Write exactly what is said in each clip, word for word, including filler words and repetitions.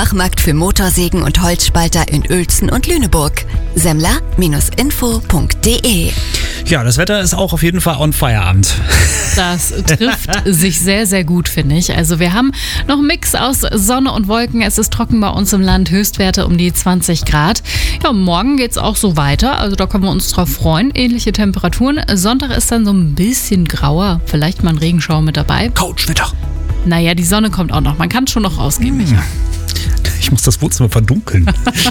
Fachmarkt für Motorsägen und Holzspalter in Uelzen und Lüneburg. Semmler Info punkt de. Ja, das Wetter ist auch auf jeden Fall on Feierabend. Das trifft sich sehr, sehr gut, finde ich. Also wir haben noch einen Mix aus Sonne und Wolken. Es ist trocken bei uns im Land, Höchstwerte um die zwanzig Grad. Ja, morgen geht es auch so weiter, also da können wir uns drauf freuen. Ähnliche Temperaturen. Sonntag ist dann so ein bisschen grauer, vielleicht mal ein Regenschauer mit dabei. Couchwetter. Naja, die Sonne kommt auch noch, man kann schon noch rausgehen, Hm. Micha. Ich muss das Wohnzimmer verdunkeln.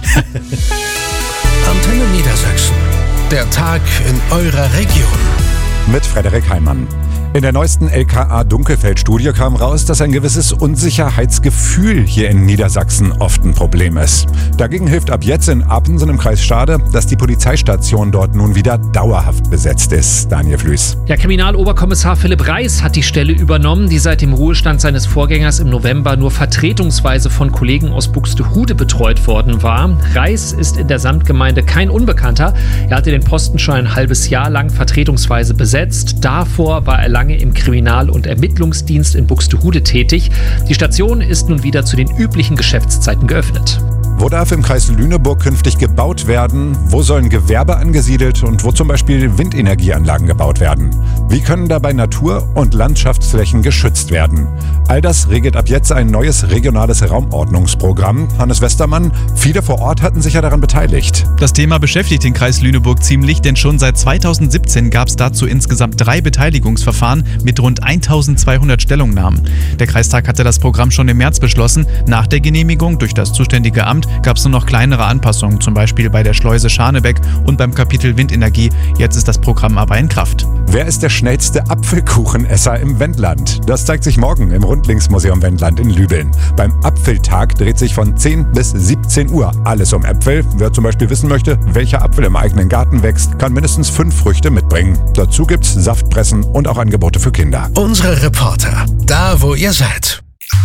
Antenne Niedersachsen. Der Tag in eurer Region. Mit Frederik Heimann. In der neuesten L K A-Dunkelfeld-Studie kam raus, dass ein gewisses Unsicherheitsgefühl hier in Niedersachsen oft ein Problem ist. Dagegen hilft ab jetzt in Appensen im Kreis Stade, dass die Polizeistation dort nun wieder dauerhaft besetzt ist. Daniel Flüß. Ja, Kriminaloberkommissar Philipp Reis hat die Stelle übernommen, die seit dem Ruhestand seines Vorgängers im November nur vertretungsweise von Kollegen aus Buxtehude betreut worden war. Reis ist in der Samtgemeinde kein Unbekannter. Er hatte den Posten schon ein halbes Jahr lang vertretungsweise besetzt. Davor war er lange im Kriminal- und Ermittlungsdienst in Buxtehude tätig. Die Station ist nun wieder zu den üblichen Geschäftszeiten geöffnet. Wo darf im Kreis Lüneburg künftig gebaut werden? Wo sollen Gewerbe angesiedelt und wo zum Beispiel Windenergieanlagen gebaut werden? Wie können dabei Natur- und Landschaftsflächen geschützt werden? All das regelt ab jetzt ein neues regionales Raumordnungsprogramm. Hannes Westermann, viele vor Ort hatten sich ja daran beteiligt. Das Thema beschäftigt den Kreis Lüneburg ziemlich, denn schon seit zweitausendsiebzehn gab es dazu insgesamt drei Beteiligungsverfahren mit rund eintausendzweihundert Stellungnahmen. Der Kreistag hatte das Programm schon im März beschlossen. Nach der Genehmigung durch das zuständige Amt gab es nur noch kleinere Anpassungen, zum Beispiel bei der Schleuse Scharnebeck und beim Kapitel Windenergie. Jetzt ist das Programm aber in Kraft. Wer ist der schnellste Apfelkuchenesser im Wendland? Das zeigt sich morgen im Rundlingsmuseum Wendland in Lübeln. Beim Apfeltag dreht sich von zehn bis siebzehn Uhr alles um Äpfel. Wer zum Beispiel wissen möchte, welcher Apfel im eigenen Garten wächst, kann mindestens fünf Früchte mitbringen. Dazu gibt's Saftpressen und auch Angebote für Kinder. Unsere Reporter, da wo ihr seid.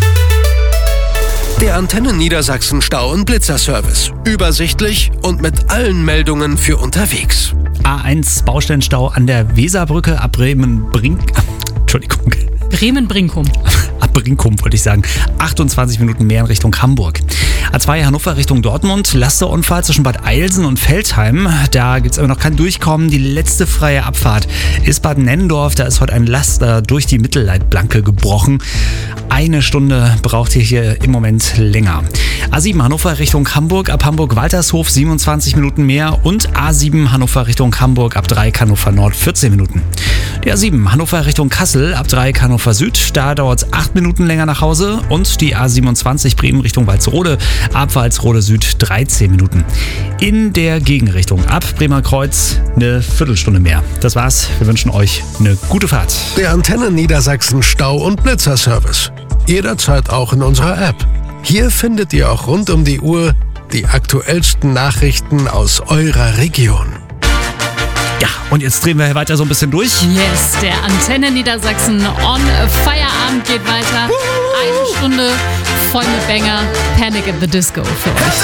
Der Antenne Niedersachsen Stau- und Blitzerservice. Übersichtlich und mit allen Meldungen für unterwegs. A eins Baustellenstau an der Weserbrücke ab Bremen-Brink. Entschuldigung. Bremen-Brinkum. Ab Brinkum wollte ich sagen. achtundzwanzig Minuten mehr in Richtung Hamburg. A zwei Hannover Richtung Dortmund. Lasterunfall zwischen Bad Eilsen und Veltheim. Da gibt es aber noch kein Durchkommen. Die letzte freie Abfahrt ist Bad Nennendorf. Da ist heute ein Laster durch die Mittelleitplanke gebrochen. Eine Stunde braucht ihr hier im Moment länger. A sieben Hannover Richtung Hamburg. Ab Hamburg-Waltershof siebenundzwanzig Minuten mehr. Und A sieben Hannover Richtung Hamburg. Ab Dreieck Hannover Nord vierzehn Minuten. Die A sieben Hannover Richtung Kassel. Ab Dreieck Hannover Süd. Da dauert es acht Minuten länger nach Hause. Und die A siebenundzwanzig Bremen Richtung Walsrode. Ab Walsrode Süd dreizehn Minuten. In der Gegenrichtung ab Bremer Kreuz eine Viertelstunde mehr. Das war's. Wir wünschen euch eine gute Fahrt. Der Antenne Niedersachsen Stau- und Blitzerservice. Jederzeit auch in unserer App. Hier findet ihr auch rund um die Uhr die aktuellsten Nachrichten aus eurer Region. Ja, und jetzt drehen wir weiter so ein bisschen durch. Yes, der Antenne Niedersachsen on Feierabend geht weiter. Eine Stunde voll mit Banger. Panic at the Disco für euch.